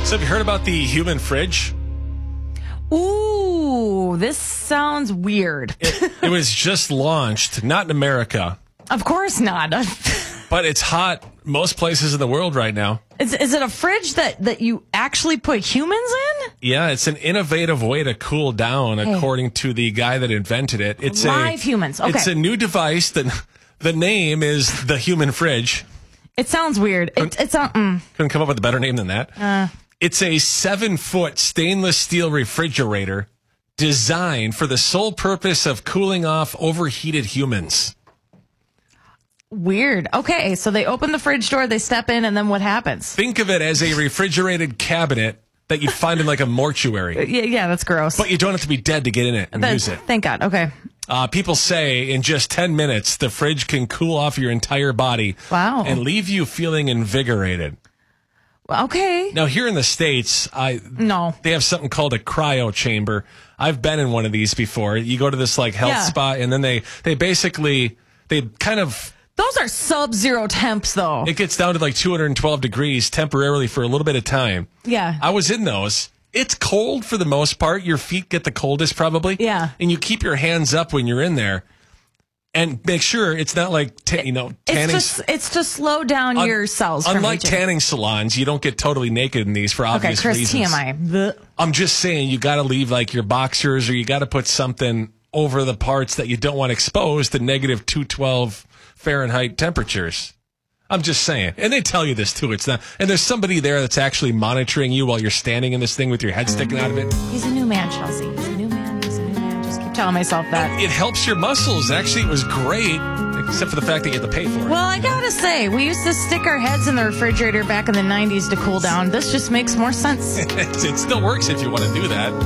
So have you heard about the human fridge? Ooh, this sounds weird. It was just launched, not in America, Of course not. but it's hot most places in the world right now. Is it a fridge that you actually put humans in? Yeah, it's an innovative way to cool down, according to the guy that invented it. It's Live humans. Okay. It's a new device that the name is the human fridge. It sounds weird. It's Couldn't come up with a better name than that. It's a 7-foot stainless steel refrigerator designed for the sole purpose of cooling off overheated humans. weird. Okay, so they open the fridge door, they step in, and then what happens? Think of it as a refrigerated cabinet that you'd find in like a mortuary. Yeah, that's gross. But you don't have to be dead to get in it and use it. Thank God. Okay. People say in just 10 minutes, the fridge can cool off your entire body. Wow. And leave you feeling invigorated. Okay. Now, here in the States, No. they have something called a cryo chamber. I've been in one of these before. You go to this like health spa, and then they kind of... Those are sub-zero temps, though. It gets down to like 212 degrees temporarily for a little bit of time. Yeah. I was in those. It's cold for the most part. Your feet get the coldest probably. Yeah. And you keep your hands up when you're in there. And make sure it's not like, tanning. It's to slow down your cells. Unlike from tanning salons, you don't get totally naked in these for obvious Chris, reasons. TMI. I'm just saying you got to leave like your boxers, or you got to put something over the parts that you don't want exposed to negative 212 Fahrenheit temperatures. I'm just saying. And they tell you this too. It's not. And there's somebody there that's actually monitoring you while you're standing in this thing with your head sticking out of it. He's a new man, Chelsea. He's a new man. He's a new man. Just keep telling myself that. It helps your muscles. Actually, it was great, except for the fact that you had to pay for it. Well, I gotta say, we used to stick our heads in the refrigerator back in the 90s to cool down. This just makes more sense. It still works if you want to do that.